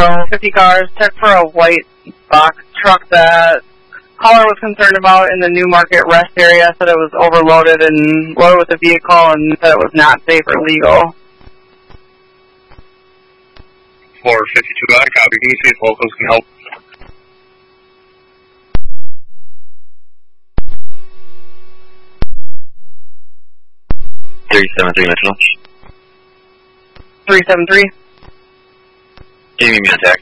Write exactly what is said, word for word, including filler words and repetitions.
Zero, fifty cars, check for a white box truck that caller was concerned about in the New Market rest area, said it was overloaded and loaded with a vehicle and said it was not safe or legal. four fifty-two, I copy. Can you see if locals can help? three seven three National. three seven three. Can you meet me on tax?